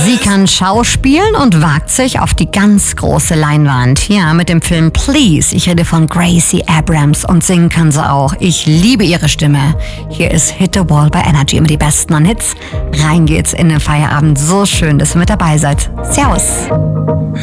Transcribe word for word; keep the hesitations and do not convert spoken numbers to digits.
Sie kann schauspielen und wagt sich auf die ganz große Leinwand. Ja, mit dem Film Please. Ich rede von Gracie Abrams und singen kann sie auch. Ich liebe ihre Stimme. Hier ist Hit the Wall bei Energy, immer die besten an Hits. Rein geht's in den Feierabend. So schön, dass ihr mit dabei seid. Servus.